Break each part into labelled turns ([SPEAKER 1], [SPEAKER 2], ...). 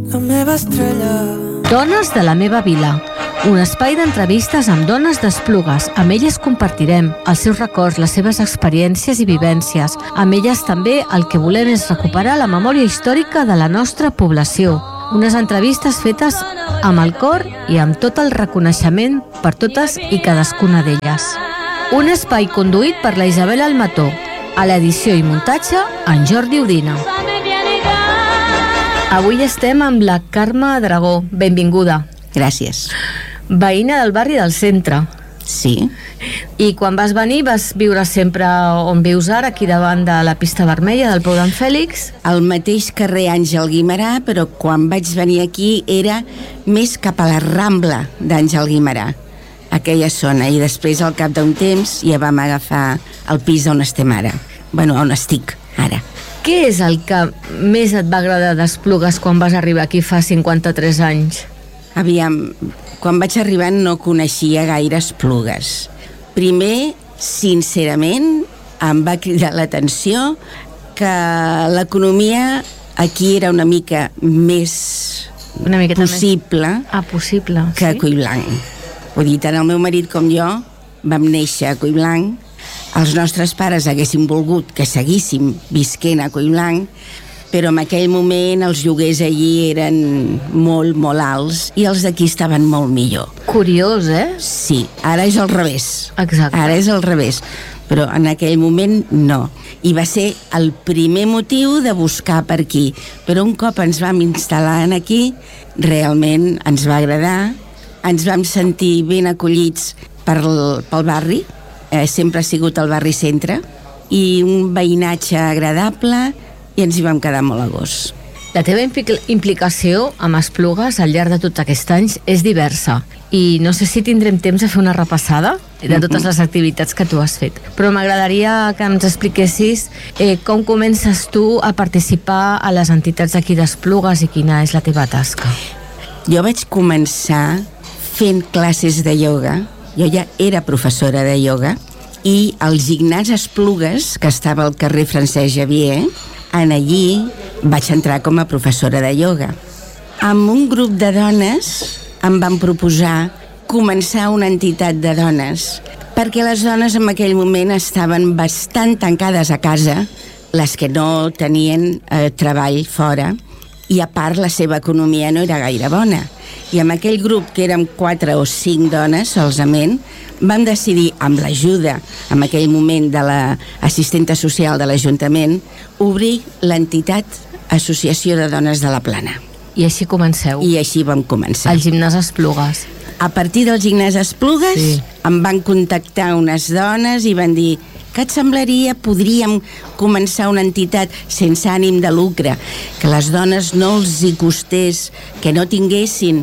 [SPEAKER 1] la meva estrella.
[SPEAKER 2] Dones de la meva vila, un espai d'entrevistes amb dones d'Esplugues. Amb elles compartirem els seus records, les seves experiències i vivències. Amb elles també el que volem és recuperar la memòria històrica de la nostra població. Unes entrevistes fetes amb el cor i amb tot el reconeixement per totes i cadascuna d'elles. Un espai conduït per la Isabel Almató. A l'edició i muntatge, en Jordi Udina. Avui estem amb la Carme Dragó. Benvinguda.
[SPEAKER 3] Gràcies.
[SPEAKER 2] Veïna del barri del centre.
[SPEAKER 3] Sí.
[SPEAKER 2] I quan vas venir vas viure sempre on vius ara, aquí davant de la pista vermella del Pou d'en Fèlix?
[SPEAKER 3] Al mateix carrer Àngel Guimerà, però quan vaig venir aquí era més cap a la Rambla d'Àngel Guimerà, aquella zona, i després al cap d'un temps ja vam agafar el pis on estem ara. Bueno, on estic ara.
[SPEAKER 2] Què és el que més et va agradar d'Esplugues quan vas arribar aquí fa 53 anys?
[SPEAKER 3] Aviam, quan vaig arribar no coneixia gaire Esplugues. Primer, sincerament, em va cridar l'atenció que l'economia aquí era una mica més possible,
[SPEAKER 2] possible
[SPEAKER 3] que a Cullblanc. Vull dir, tant el meu marit com jo vam néixer a Cullblanc. Els nostres pares haguessin volgut que seguíssim visquent a Cullblanc, però en aquell moment els lloguers allí eren molt, molt alts i els d'aquí estaven molt millor.
[SPEAKER 2] Curiós, eh?
[SPEAKER 3] Sí, ara és al revés.
[SPEAKER 2] Exacte.
[SPEAKER 3] Ara és al revés, però en aquell moment no. I va ser el primer motiu de buscar per aquí. Però un cop ens vam instal·lar aquí, realment ens va agradar, ens vam sentir ben acollits pel barri, sempre ha sigut el barri centre, i un veïnatge agradable, i ens hi vam quedar molt a gust.
[SPEAKER 2] La teva implicació amb Esplugues al llarg de tots aquests anys és diversa, i no sé si tindrem temps de fer una repassada de totes les activitats que tu has fet, però m'agradaria que ens expliquessis com comences tu a participar a les entitats d'aquí d'Esplugues i quina és la teva tasca.
[SPEAKER 3] Jo vaig començar fent classes de ioga. Jo ja era professora de ioga, i al gimnàs Esplugues, que estava al carrer Francesc Xavier, en allí vaig entrar com a professora de ioga. Amb un grup de dones em van proposar començar una entitat de dones, perquè les dones en aquell moment estaven bastant tancades a casa, les que no tenien treball fora, i a part la seva economia no era gaire bona. I amb aquell grup, que érem 4 o 5 dones solament, vam decidir, amb l'ajuda en aquell moment de l'assistenta social de l'Ajuntament, obrir l'entitat Associació de Dones de la Plana.
[SPEAKER 2] I així comenceu?
[SPEAKER 3] I així vam començar.
[SPEAKER 2] Al gimnàs Esplugues.
[SPEAKER 3] A partir del gimnàs Esplugues, sí, em van contactar unes dones i van dir: què et semblaria, podríem començar una entitat sense ànim de lucre, que les dones no els hi costés, que no tinguessin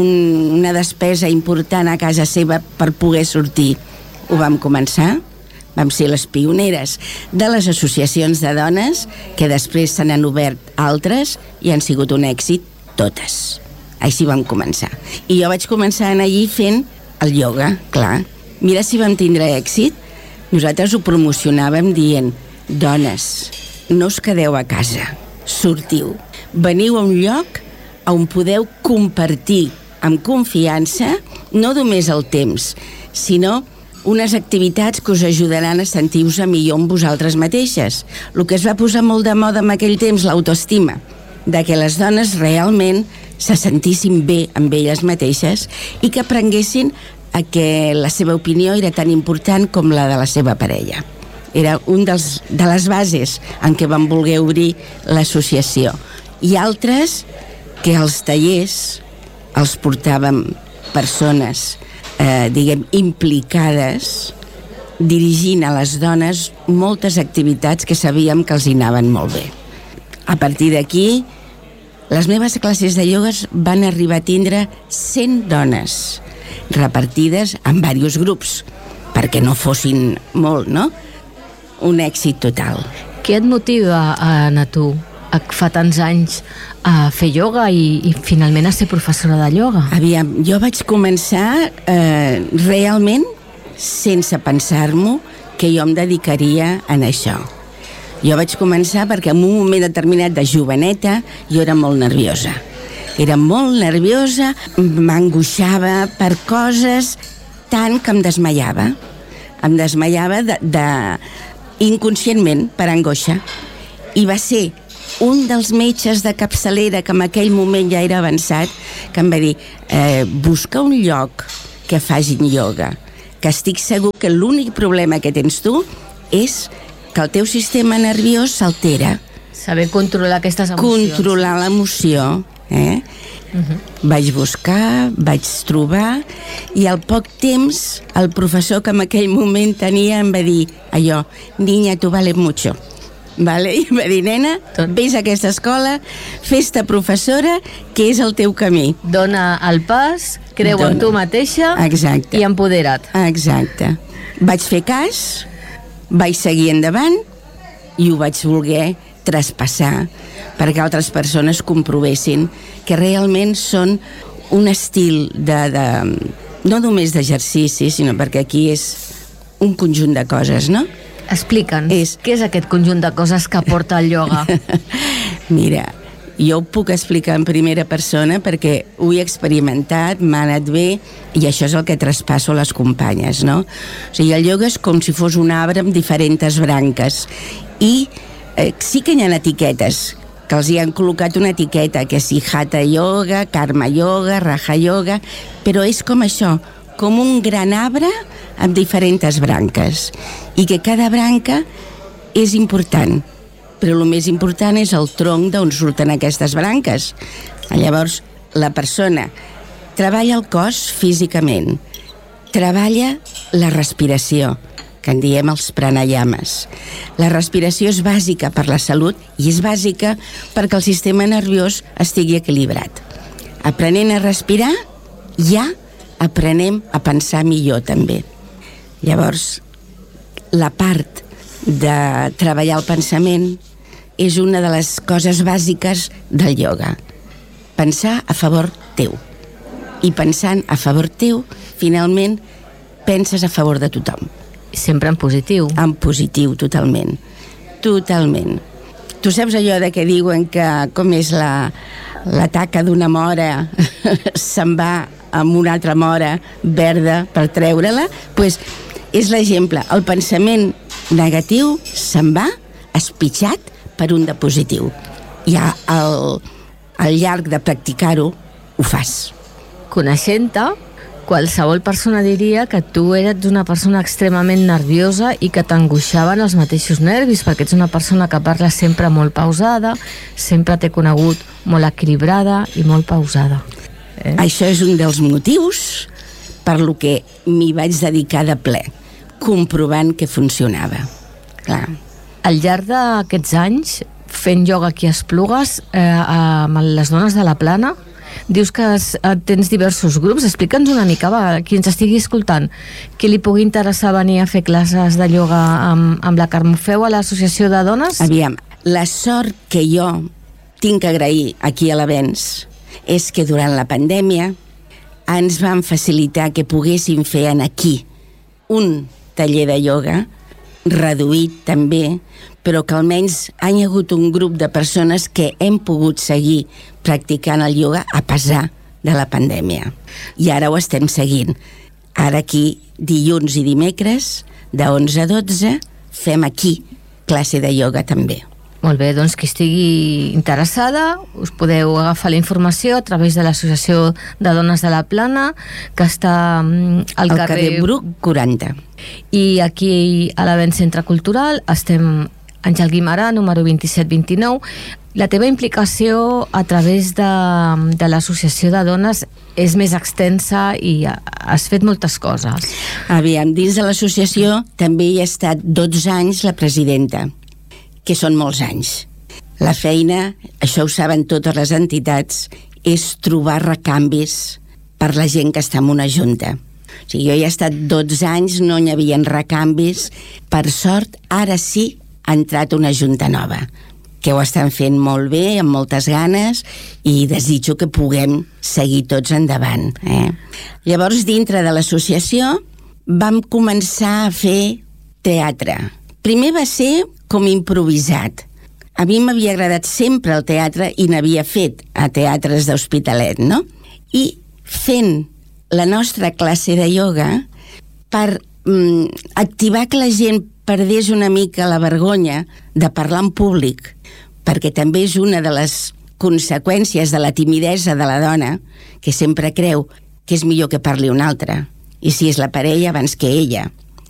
[SPEAKER 3] una despesa important a casa seva per poder sortir. Ho vam començar, vam ser les pioneres de les associacions de dones, que després se n'han obert altres i han sigut un èxit totes. Així vam començar. I jo vaig començar allí fent el ioga, clar. Mira si vam tindre èxit. Nosaltres ho promocionàvem dient: dones, no us quedeu a casa, sortiu, veniu a un lloc on podeu compartir amb confiança no només el temps, sinó unes activitats que us ajudaran a sentir-vos millor amb vosaltres mateixes. El que es va posar molt de moda en aquell temps, l'autoestima, de que les dones realment se sentissin bé amb elles mateixes i que aprenguessin a que la seva opinió era tan important com la de la seva parella. Era un de les bases en què vam voler obrir l'associació. I altres que els tallers els portàvem persones, implicades, dirigint a les dones moltes activitats que sabíem que els hi anaven molt bé. A partir d'aquí, les meves classes de ioga van arribar a tindre 100 dones, repartides en diversos grups, perquè no fossin molt, no? Un èxit total.
[SPEAKER 2] Què et motiva a tu, fa tants anys, a fer ioga i finalment a ser professora de ioga?
[SPEAKER 3] Aviam, jo vaig començar realment sense pensar-m'ho que jo em dedicaria a això. Jo vaig començar perquè en un moment determinat de joveneta jo era molt nerviosa. Era molt nerviosa, m'angoixava per coses tant que em desmaiava. Em desmaiava inconscientment per angoixa. I va ser un dels metges de capçalera, que en aquell moment ja era avançat, que em va dir, busca un lloc que facin ioga, que estic segur que l'únic problema que tens tu és que el teu sistema nerviós s'altera.
[SPEAKER 2] Saber controlar aquestes emocions.
[SPEAKER 3] Controlar l'emoció, Vaig buscar, vaig trobar, i al poc temps el professor que en aquell moment tenia em va dir allò, niña, tu vales mucho. Vale? I em va dir, nena, vés a aquesta escola, fes-te professora, que és el teu camí.
[SPEAKER 2] Dona el pas, creu en tu mateixa.
[SPEAKER 3] Exacte.
[SPEAKER 2] I empodera't.
[SPEAKER 3] Exacte. Vaig fer cas, vaig seguir endavant i ho vaig voler traspassar perquè altres persones comprovessin que realment són un estil no només d'exercici, sinó perquè aquí és un conjunt de coses, no?
[SPEAKER 2] Explica'ns, què és aquest conjunt de coses que porta el ioga?
[SPEAKER 3] Mira, jo ho puc explicar en primera persona perquè ho he experimentat, m'ha anat bé, i això és el que traspasso a les companyes, no? O sigui, el ioga és com si fos un arbre amb diferents branques, i sí que hi ha etiquetes, que els hi han col·locat una etiqueta, que si Hatha Yoga, Karma Yoga, Raja Yoga, però és com això, com un gran arbre amb diferents branques, i que cada branca és important, però el més important és el tronc d'on surten aquestes branques. Llavors, la persona treballa el cos físicament, treballa la respiració, que en diem els pranayames. La respiració és bàsica per la salut i és bàsica perquè el sistema nerviós estigui equilibrat. Aprenent a respirar, ja aprenem a pensar millor també. Llavors, la part de treballar el pensament és una de les coses bàsiques del ioga. Pensar a favor teu. I pensant a favor teu, finalment, penses a favor de tothom.
[SPEAKER 2] Sempre en positiu.
[SPEAKER 3] En positiu, totalment. Totalment. Tu saps allò de que diuen que com és la taca d'una mora se'n va amb una altra mora verda per treure-la? Doncs és l'exemple. El pensament negatiu se'n va espitxat per un de positiu. I al llarg de practicar-ho, ho fas.
[SPEAKER 2] Coneixent-te, qualsevol persona diria que tu eres una persona extremament nerviosa i que t'angoixaven els mateixos nervis, perquè ets una persona que parla sempre molt pausada, sempre t'he conegut molt equilibrada i molt pausada.
[SPEAKER 3] Això és un dels motius per lo que m'hi vaig dedicar de ple, comprovant que funcionava. Clar.
[SPEAKER 2] Al llarg d'aquests anys, fent ioga aquí a Esplugues, amb les dones de la Plana, dius que tens diversos grups. Explica'ns una mica, qui ens estigui escoltant, qui li pugui interessar venir a fer classes de ioga amb la Carme. Feu a l'associació de dones?
[SPEAKER 3] Aviam, la sort que jo tinc que agrair aquí a l'Avenç és que durant la pandèmia ens van facilitar que poguéssim fer aquí un taller de ioga, reduït també, però que almenys hi ha hagut un grup de persones que hem pogut seguir practicant el ioga a pesar de la pandèmia. I ara ho estem seguint. Ara aquí, dilluns i dimecres, de 11 a 12, fem aquí classe de ioga també.
[SPEAKER 2] Molt bé, doncs qui estigui interessada us podeu agafar la informació a través de l'Associació de Dones de la Plana, que està al carrer
[SPEAKER 3] Bruc 40.
[SPEAKER 2] I aquí a l'Avenç Centre Cultural estem Àngel Guimarà, número 2729. La teva implicació a través de l'Associació de Dones és més extensa i has fet moltes coses.
[SPEAKER 3] Aviam, dins de l'associació també hi ha estat 12 anys la presidenta, que són molts anys. La feina, això ho saben totes les entitats, és trobar recanvis per la gent que està en una junta. O sigui, jo hi he estat 12 anys, no hi havia recanvis. Per sort, ara sí ha entrat una junta nova, que ho estan fent molt bé, amb moltes ganes, i desitjo que puguem seguir tots endavant. Llavors, dintre de l'associació, vam començar a fer teatre. Primer va ser com improvisat. a mi m'havia agradat sempre el teatre i n'havia fet a teatres d'Hospitalet, no? I fent la nostra classe de ioga per activar que la gent perdés una mica la vergonya de parlar en públic, perquè també és una de les conseqüències de la timidesa de la dona, que sempre creu que és millor que parli una altra, i si és la parella abans que ella.